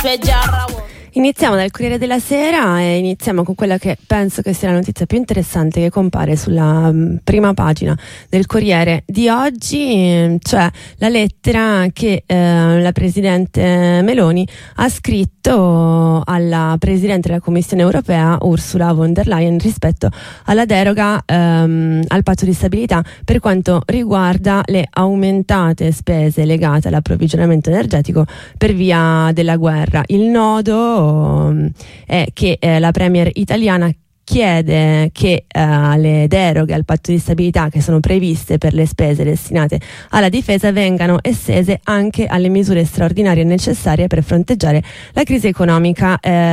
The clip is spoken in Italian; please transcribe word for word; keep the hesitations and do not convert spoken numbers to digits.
Iniziamo dal Corriere della Sera e iniziamo con quella che penso che sia la notizia più interessante che compare sulla um, prima pagina del Corriere di oggi, cioè la lettera che eh, la Presidente Meloni ha scritto alla Presidente della Commissione Europea Ursula von der Leyen rispetto alla deroga ehm, al patto di stabilità per quanto riguarda le aumentate spese legate all'approvvigionamento energetico per via della guerra. Il nodo è che eh, la premier italiana chiede che uh, le deroghe al patto di stabilità che sono previste per le spese destinate alla difesa vengano estese anche alle misure straordinarie necessarie per fronteggiare la crisi economica. Eh,